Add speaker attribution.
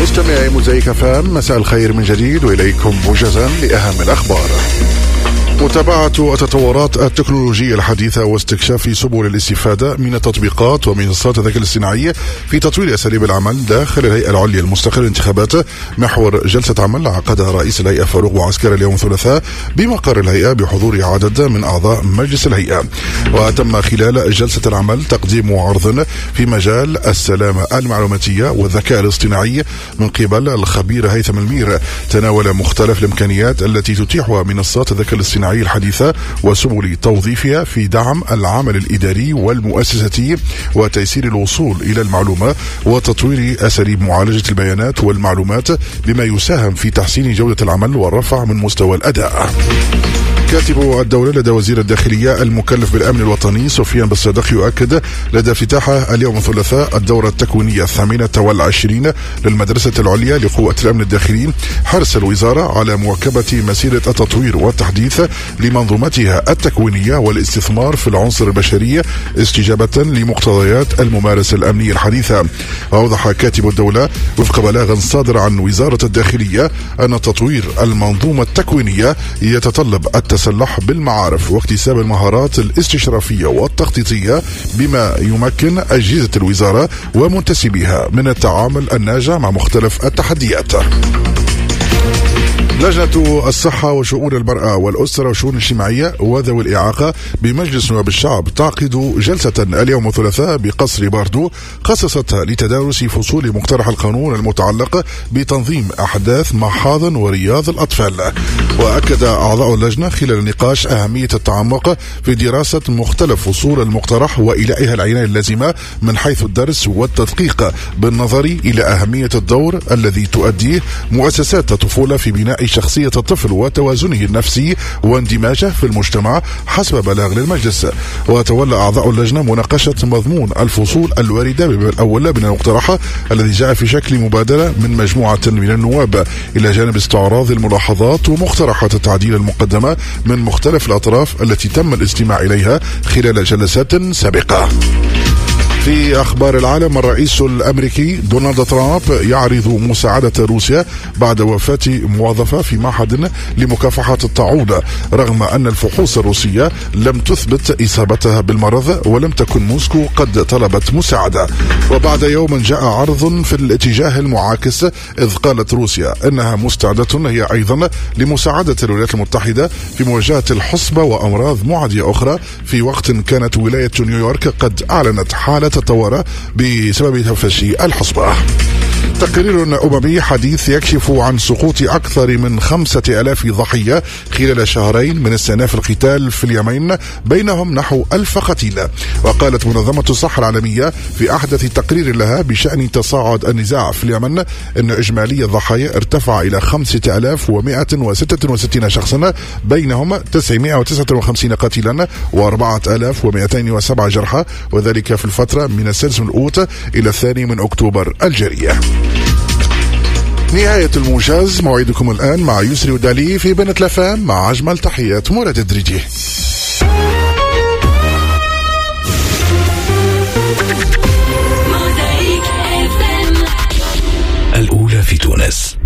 Speaker 1: مستمعي موزايك FM، مساء الخير من جديد وإليكم موجزا لأهم الأخبار. متابعة التطورات التكنولوجية الحديثة واستكشاف سبل الاستفادة من التطبيقات ومنصات الذكاء الاصطناعي في تطوير أساليب العمل داخل الهيئة العليا المستقلة للانتخابات محور جلسة عمل عقدها رئيس الهيئة فاروق بوعسكر اليوم الثلاثاء بمقر الهيئة بحضور عدد من أعضاء مجلس الهيئة. وتم خلال جلسة العمل تقديم عرض في مجال السلامة المعلوماتية والذكاء الاصطناعي من قبل الخبير هيثم المير، تناول مختلف الإمكانيات التي تتيحها منصات الذكاء الاصطناعي الحديثة وسبل توظيفها في دعم العمل الإداري والمؤسساتي وتيسير الوصول إلى المعلومة وتطوير أساليب معالجة البيانات والمعلومات بما يساهم في تحسين جودة العمل والرفع من مستوى الأداء. كاتب الدولة لدى وزير الداخلية المكلف بالأمن الوطني سفيان بالصدق يؤكد لدى افتتاحه اليوم الثلاثاء الدورة التكوينية 28 للمدرسة العليا لقوة الأمن الداخلي حرص الوزارة على مواكبة مسيرة التطوير والتحديث لمنظومتها التكوينية والاستثمار في العنصر البشري استجابة لمقتضيات الممارسة الأمنية الحديثة. وأوضح كاتب الدولة وفق بلاغ صادر عن وزارة الداخلية أن تطوير المنظومة التكوينية يتطلب التسلح بالمعارف واكتساب المهارات الاستشرافية والتخطيطية بما يمكن أجهزة الوزارة ومنتسبيها من التعامل الناجع مع مختلف التحديات. لجنة الصحة وشؤون المرأة والأسرة والشؤون الاجتماعية وذوي الإعاقة بمجلس نواب الشعب تعقد جلسة اليوم الثلاثاء بقصر باردو خصصتها لتدارس فصول مقترح القانون المتعلق بتنظيم أحداث محاضن ورياض الأطفال. وأكد أعضاء اللجنة خلال النقاش أهمية التعمق في دراسة مختلف فصول المقترح وإلائها العناية اللازمة من حيث الدرس والتدقيق بالنظر إلى أهمية الدور الذي تؤديه مؤسسات الطفولة في بناء شخصية الطفل وتوازنه النفسي واندماجه في المجتمع حسب بلاغ للمجلس. وتولى أعضاء اللجنة مناقشة مضمون الفصول الواردة بالأول من المقترح الذي جاء في شكل مبادرة من مجموعة من النواب، إلى جانب استعراض الملاحظات ومقترحات التعديل المقدمة من مختلف الأطراف التي تم الاستماع إليها خلال جلسات سابقة. في أخبار العالم، الرئيس الأمريكي دونالد ترامب يعرض مساعدة روسيا بعد وفاة موظفة في معهد لمكافحة الطاعون، رغم أن الفحوص الروسية لم تثبت إصابتها بالمرض ولم تكن موسكو قد طلبت مساعدة. وبعد يوم جاء عرض في الاتجاه المعاكس، إذ قالت روسيا أنها مستعدة هي أيضا لمساعدة الولايات المتحدة في مواجهة الحصبة وأمراض معدية أخرى، في وقت كانت ولاية نيويورك قد أعلنت حالة الطوارئ بسبب تفشي الحصبة. تقرير أممي حديث يكشف عن سقوط أكثر من 5000 ضحية خلال شهرين من استئناف القتال في اليمن، بينهم نحو 1000 قتيل. وقالت منظمة الصحة العالمية في أحدث تقرير لها بشأن تصاعد النزاع في اليمن أن إجمالي الضحايا ارتفع إلى 5166 شخصا، بينهم 959 قتيلا و4207 جرحى، وذلك في الفترة من السادس من أوت إلى 2 من أكتوبر الجارية. نهاية الموجز، موعدكم الآن مع يسري ودالي في بنت لفام، مع أجمل تحيات مراد الدريجي.
Speaker 2: الأولى في تونس.